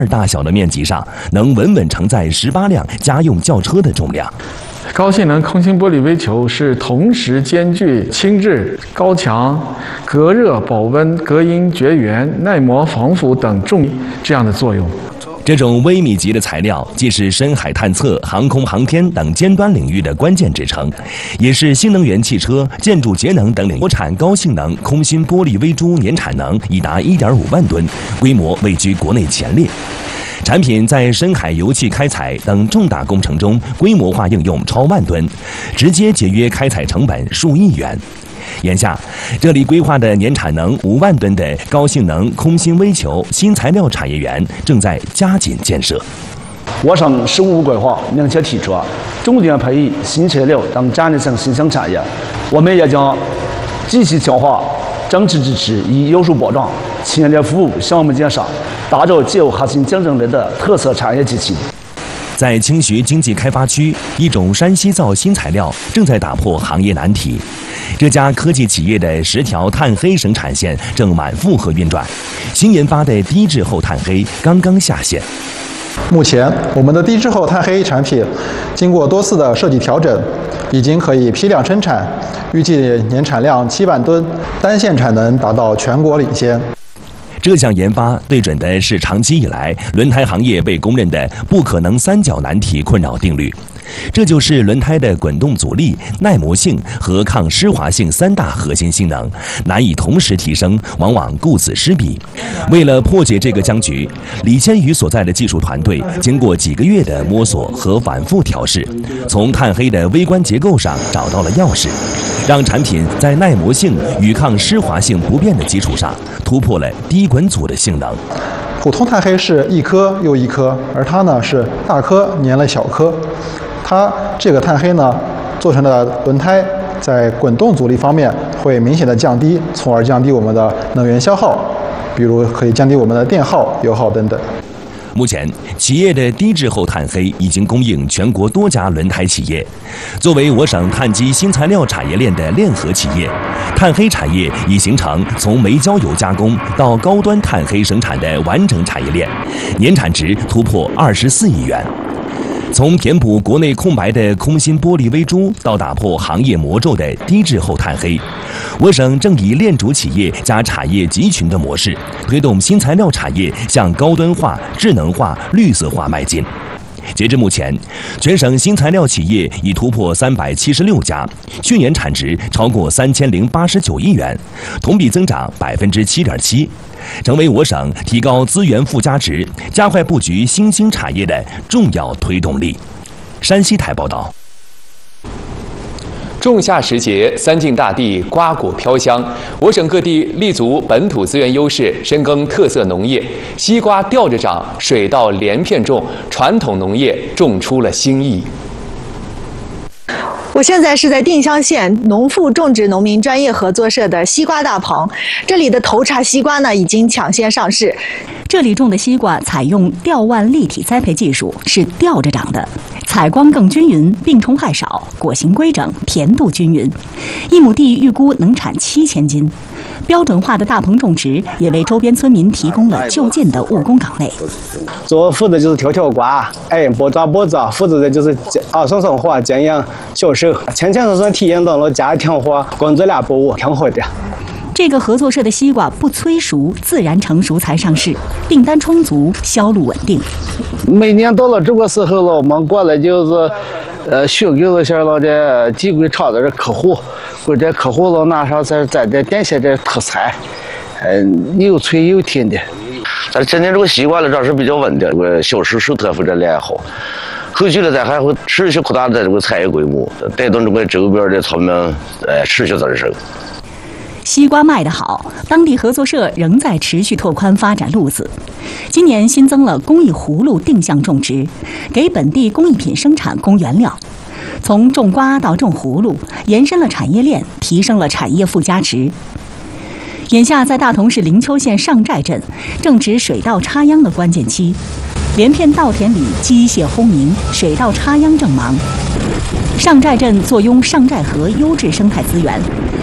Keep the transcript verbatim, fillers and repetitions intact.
大小的面积上，能稳稳承载十八辆家用轿车的重量。 高性能空心玻璃微球是同时兼具轻质、高强、隔热、保温、隔音、绝缘、耐磨、防腐等重这样的作用。 这种微米级的材料，既是深海探测、航空航天等尖端领域的关键支撑，也是新能源汽车、建筑节能等领域国产高性能空心玻璃微珠年产能已达 一点五万吨，规模位居国内前列。产品在深海油气开采等重大工程中规模化应用超万吨，直接节约开采成本数亿元。眼下，这里规划的年产能五万吨的高性能空心微球新材料产业园正在加紧建设。 我省十五五规划明确提出，重点培育新材料等战略性新兴产业。我们也将继续强化政策支持与有效保障，全力服务项目建设，打造具有核心竞争力的特色产业机器。 在清徐经济开发区，一种山西造新材料正在打破行业难题。这家科技企业的十条碳黑生产线正满负荷运转，新研发的低滞后碳黑刚刚下线。 目前，我们的低滞后碳黑产品经过多次的设计调整，已经可以批量生产，预计年产量七万吨，单线产能达到全国领先。 这项研发对准的是长期以来轮胎行业被公认的不可能三角难题困扰定律，这就是轮胎的滚动阻力、耐磨性和抗湿滑性三大核心性能难以同时提升，往往顾此失彼。为了破解这个僵局，李千余所在的技术团队经过几个月的摸索和反复调试，从碳黑的微观结构上找到了钥匙，让产品在耐磨性与抗湿滑性不变的基础上突破了低滚阻的性能。 普通碳黑是一颗又一颗，而它呢是大颗粘了小颗。它这个碳黑呢做成的轮胎在滚动阻力方面会明显的降低，从而降低我们的能源消耗，比如可以降低我们的电耗、油耗等等。 目前，企业的低滞后碳黑已经供应全国多家轮胎企业。作为我省碳基新材料产业链的链合企业，碳黑产业已形成从煤焦油加工到高端碳黑生产的完整产业链，年产值突破二十四亿元。从填补国内空白的空心玻璃微珠到打破行业魔咒的低滞后碳黑，我省正以链主企业加产业集群的模式，推动新材料产业向高端化、智能化、绿色化迈进。截至目前，全省新材料企业已突破三百七十六家，去年产值超过三千零八十九亿元，同比增长百分之七点七，成为我省提高资源附加值、加快布局新兴产业的重要推动力。山西台报道。 仲夏时节，三晋大地瓜果飘香，我省各地立足本土资源优势，深耕特色农业，西瓜吊着长，水稻连片种，传统农业种出了新意。 我现在是在定襄县农副种植农民专业合作社的西瓜大棚，这里的头茬西瓜呢已经抢先上市。 这里种的西瓜采用吊腕立体栽培技术，是吊着长的，采光更均匀，病虫害少，果形规整，甜度均匀。一亩地预估能产七千斤。标准化的大棚种植也为周边村民提供了就近的务工岗位。 做负责就是挑挑瓜，哎，拨抓脖子，负责的就是啊生生活，经营销售，清清楚楚体验到了家庭活，工作量不挺好的。 这个合作社的西瓜不催熟，自然成熟才上市，订单充足，销路稳定。 每年到了这个时候了，我们过来就是，呃，询问一下了这机柜厂的客户，或者客户了拿上是咱这店些这特产，嗯、呃，又脆又甜的。 咱今年这个西瓜呢，这是比较稳定，这个销售手特非常良好。后续呢，咱还会持续扩大的这个产业规模，带动这个周边的村民呃持续增收。 西瓜卖得好，当地合作社仍在持续拓宽发展路子。今年新增了工艺葫芦定向种植，给本地工艺品生产供原料。从种瓜到种葫芦，延伸了产业链，提升了产业附加值。眼下在大同市灵丘县上寨镇正值水稻插秧的关键期，连片稻田里机械轰鸣，水稻插秧正忙。上寨镇坐拥上寨河优质生态资源，